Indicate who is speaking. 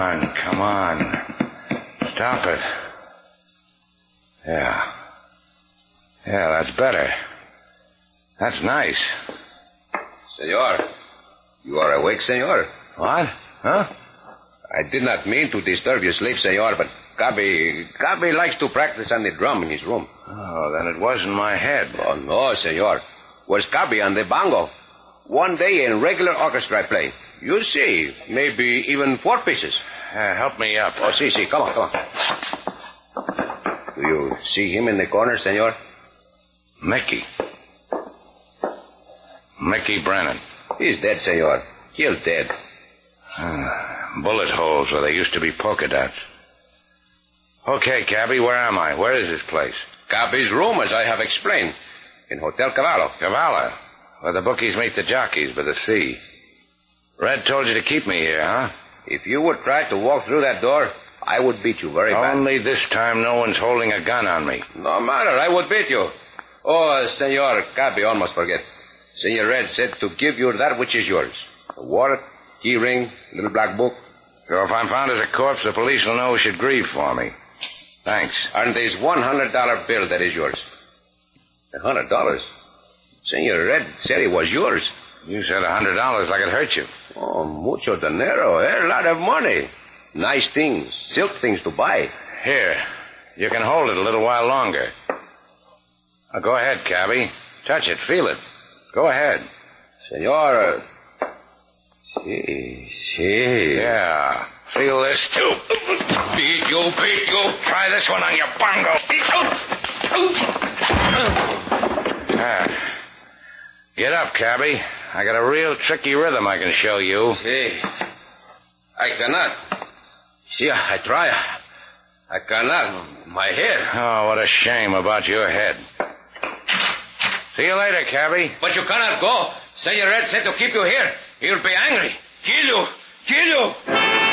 Speaker 1: Come on. Stop it. Yeah. Yeah, that's better. That's nice.
Speaker 2: Senor, you are awake, senor?
Speaker 1: What? Huh?
Speaker 2: I did not mean to disturb your sleep, senor, but Gabi likes to practice on the drum in his room.
Speaker 1: Oh, then it wasn't my head.
Speaker 2: Oh, no, senor. Was Gabi on the bongo. One day in regular orchestra play. You see, maybe even 4 pieces.
Speaker 1: Help me up.
Speaker 2: Oh, see. Come on. Do you see him in the corner, senor?
Speaker 1: Mickey Brennan.
Speaker 2: He's dead, senor. Killed dead.
Speaker 1: Bullet holes where there used to be polka dots. Okay, Cabby, where am I? Where is this place?
Speaker 2: Gabi's room, as I have explained. In Hotel Cavallo.
Speaker 1: Cavallo? Where the bookies meet the jockeys by the sea. Red told you to keep me here, huh?
Speaker 2: If you would try to walk through that door, I would beat you very bad.
Speaker 1: Only this time no one's holding a gun on me.
Speaker 2: No matter, I would beat you. Oh, Senor, Gabi almost forget. Senor Red said to give you that which is yours. A wallet, key ring, little black book.
Speaker 1: So if I'm found as a corpse, the police will know who should grieve for me. Thanks.
Speaker 2: And there's $100 bill that is yours. $100? Senor Red said it was yours.
Speaker 1: You said $100 like it hurt you.
Speaker 2: Oh, mucho dinero, a lot of money. Nice things, silk things to buy.
Speaker 1: Here, you can hold it a little while longer. Now, go ahead, Cabby. Touch it, feel it. Go ahead.
Speaker 2: Senor, see.
Speaker 1: Yeah, feel this too.
Speaker 2: Beat you.
Speaker 1: Try this one on your bongo. Get up, Cabby. I got a real tricky rhythm I can show you.
Speaker 2: See, I cannot. See, I try. I cannot. My head.
Speaker 1: Oh, what a shame about your head. See you later, Cabby.
Speaker 2: But you cannot go. Senor Red said to keep you here. He'll be angry. Kill you.